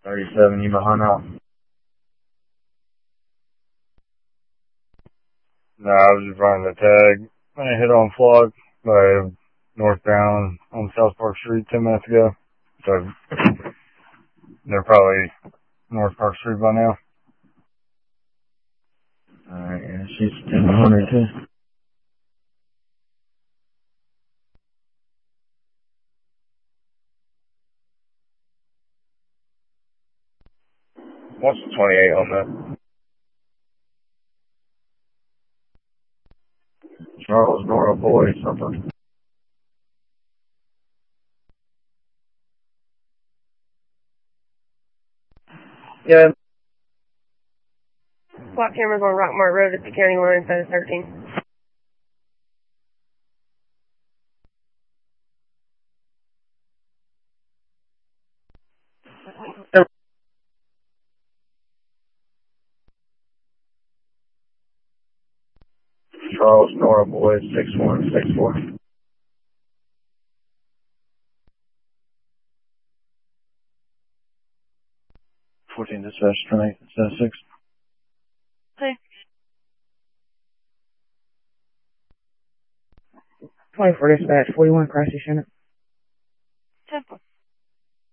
37, you behind out? No, I was just running the tag. I hit on Flock by northbound on South Park Street 10 minutes ago. So they're probably North Park Street by now. Alright, yeah, she's 1000 too. What's the 28 on that? Charles Nora Boy something. Yeah. Swap cameras on Rockmart Road at the county line, side of 13. Charles Nora Boy 6164. 14 dispatch 28, 6. Hey. 24 dispatch, 41 crisis unit. 10.